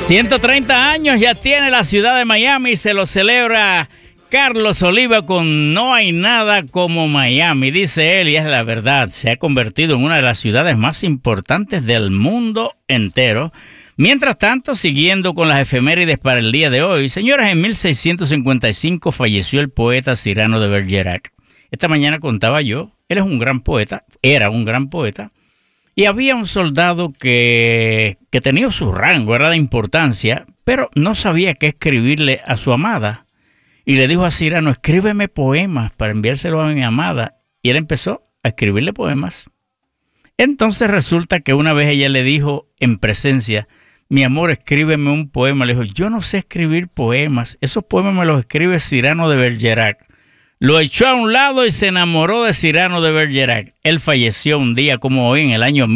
130 años ya tiene la ciudad de Miami, se lo celebra Carlos Oliva con No hay nada como Miami, dice él, y es la verdad, se ha convertido en una de las ciudades más importantes del mundo entero. Mientras tanto, siguiendo con las efemérides para el día de hoy, señoras, en 1655 falleció el poeta Cyrano de Bergerac. Esta mañana contaba yo, él es un gran poeta, era un gran poeta, y había un soldado que tenía su rango, era de importancia, pero no sabía qué escribirle a su amada. Y le dijo a Cyrano, escríbeme poemas para enviárselo a mi amada. Y él empezó a escribirle poemas. Entonces resulta que una vez ella le dijo en presencia, mi amor, escríbeme un poema. Le dijo, yo no sé escribir poemas. Esos poemas me los escribe Cyrano de Bergerac. Lo echó a un lado y se enamoró de Cyrano de Bergerac. Él falleció un día como hoy en el año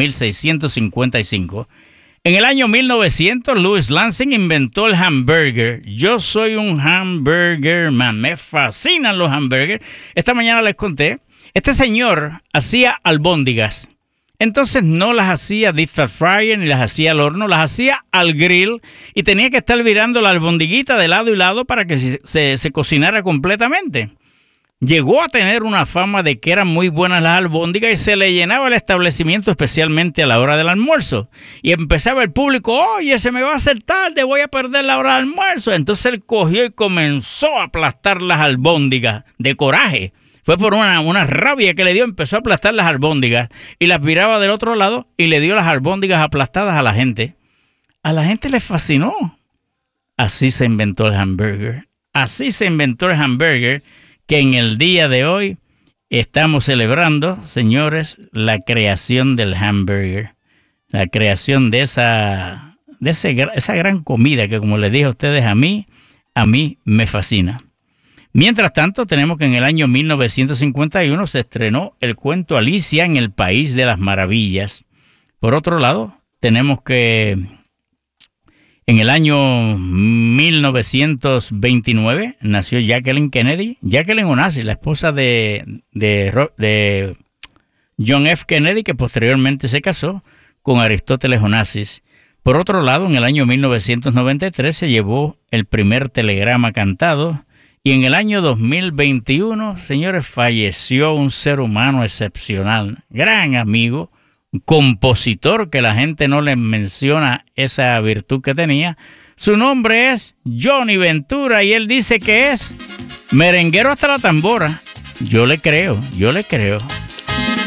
1655. En el año 1900, Louis Lansing inventó el hamburger. Yo soy un hamburger man. Me fascinan los hamburgers. Esta mañana les conté. Este señor hacía albóndigas. Entonces no las hacía deep fat fryer ni las hacía al horno, las hacía al grill y tenía que estar virando la albondiguita de lado y lado para que se cocinara completamente. Llegó a tener una fama de que eran muy buenas las albóndigas y se le llenaba el establecimiento especialmente a la hora del almuerzo. Y empezaba el público, oye, se me va a hacer tarde, voy a perder la hora del almuerzo. Entonces él cogió y comenzó a aplastar las albóndigas de coraje. Fue por una rabia que le dio, empezó a aplastar las albóndigas y las viraba del otro lado y le dio las albóndigas aplastadas a la gente. A la gente le fascinó. Así se inventó el hamburger. Así se inventó el hamburger que en el día de hoy estamos celebrando, señores, la creación del hamburger. La creación de esa gran comida que, como les dije a ustedes, a mí me fascina. Mientras tanto, tenemos que en el año 1951 se estrenó el cuento Alicia en el País de las Maravillas. Por otro lado, tenemos que en el año 1929 nació Jacqueline Kennedy, Jacqueline Onassis, la esposa de John F. Kennedy, que posteriormente se casó con Aristóteles Onassis. Por otro lado, en el año 1993 se llevó el primer telegrama cantado. Y en el año 2021, señores, falleció un ser humano excepcional, gran amigo, compositor que la gente no le menciona esa virtud que tenía. Su nombre es Johnny Ventura y él dice que es merenguero hasta la tambora. Yo le creo.